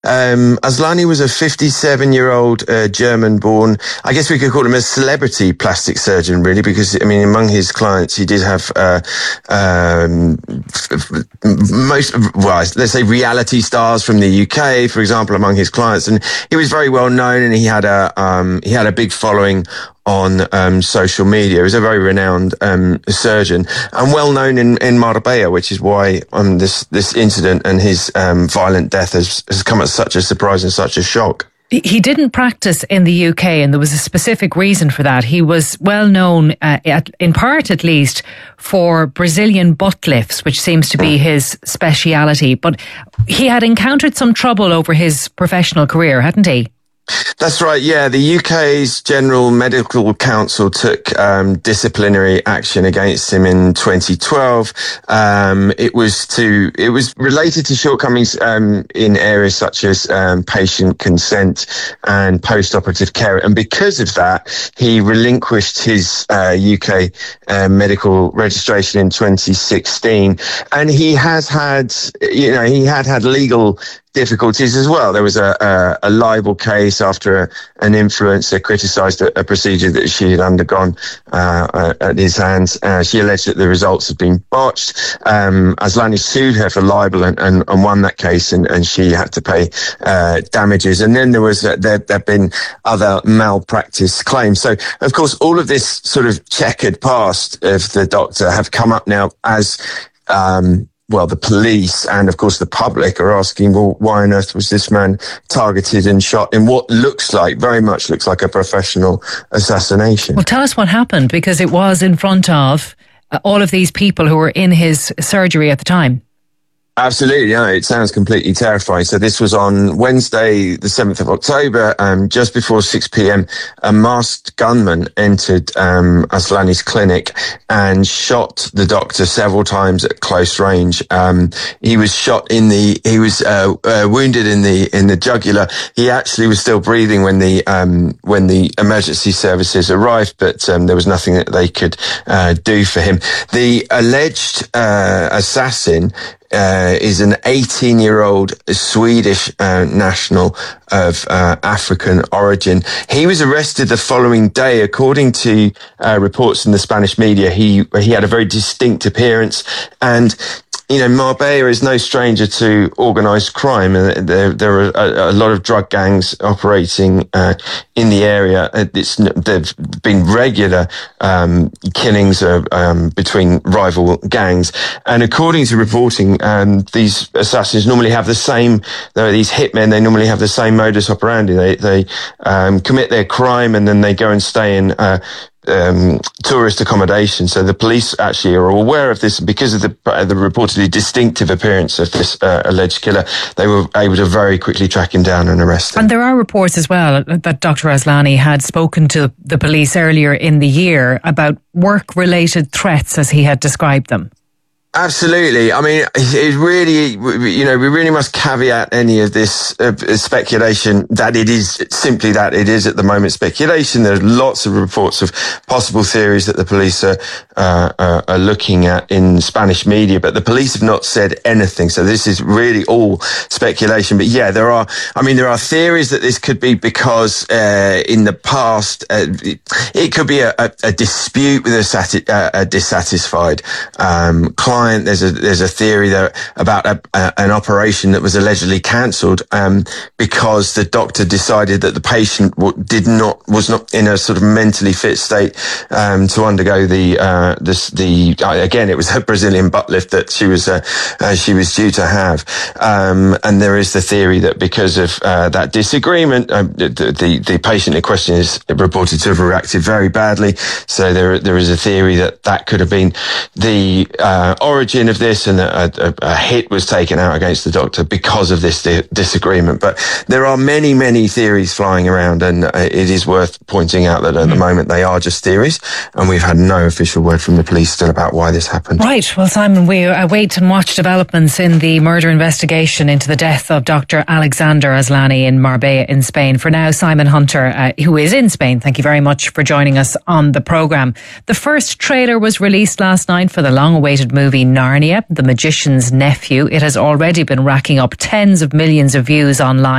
Aslani was a 57-year-old German-born, I guess we could call him a celebrity plastic surgeon, really, because, I mean, among his clients, he did have let's say reality stars from the UK, for example, among his clients. And he was very well known, and he had a big following on social media. He was a very renowned surgeon and well known in Marbella, which is why this incident and his violent death has come as such a surprise and such a shock. He didn't practice in the UK, and there was a specific reason for that. He was well known, in part at least, for Brazilian butt lifts, which seems to be his speciality. But he had encountered some trouble over his professional career, hadn't he? That's right, yeah. The UK's General Medical Council took disciplinary action against him in 2012. It was related to shortcomings in areas such as patient consent and post-operative care. And because of that, he relinquished his UK medical registration in 2016. And he has had, he had legal difficulties as well. There was a libel case after an influencer criticised a procedure that she had undergone at his hands. She alleged that the results had been botched. Aslani sued her for libel and won that case, and she had to pay damages. And then there have been other malpractice claims. So, of course, all of this sort of checkered past of the doctor have come up now as the police and, of course, the public are asking, well, why on earth was this man targeted and shot in what very much looks like a professional assassination? Well, tell us what happened, because it was in front of all of these people who were in his surgery at the time. Absolutely, no, it sounds completely terrifying. So this was on Wednesday, the 7th of October, just before 6 p.m, a masked gunman entered Aslani's clinic and shot the doctor several times at close range. He was shot wounded in the jugular. He actually was still breathing when the emergency services arrived, but there was nothing that they could do for him. The alleged assassin is an 18-year-old Swedish national of African origin. He was arrested the following day. According to reports in the Spanish media, he had a very distinct appearance, and Marbella is no stranger to organised crime. There are a lot of drug gangs operating in the area. There've been regular killings between rival gangs. And according to reporting, these assassins normally have these hitmen, they normally have the same modus operandi. They commit their crime and then they go and stay in tourist accommodation. So the police actually are aware of this, and because of the reportedly distinctive appearance of this alleged killer, they were able to very quickly track him down and arrest him. And there are reports as well that Dr. Aslani had spoken to the police earlier in the year about work-related threats, as he had described them. Absolutely. I mean, it really, we really must caveat any of this speculation that it is simply that it is at the moment speculation. There are lots of reports of possible theories that the police are looking at in Spanish media, but the police have not said anything. So this is really all speculation. But yeah, there are theories that this could be because in the past it could be a dispute with a dissatisfied client. There's a theory there about an operation that was allegedly cancelled because the doctor decided that the patient was not in a sort of mentally fit state to undergo again, it was a Brazilian butt lift that she was due to have, and there is the theory that because of that disagreement, the patient in question is reported to have reacted very badly. So there is a theory that could have been the origin of this, and a hit was taken out against the doctor because of this disagreement. But there are many, many theories flying around, and it is worth pointing out that at the moment they are just theories, and we've had no official word from the police still about why this happened. Right. Well, Simon, we await and watch developments in the murder investigation into the death of Dr. Alexander Aslani in Marbella in Spain. For now, Simon Hunter, who is in Spain, thank you very much for joining us on the programme. The first trailer was released last night for the long-awaited movie Narnia, The Magician's Nephew. It has already been racking up tens of millions of views online.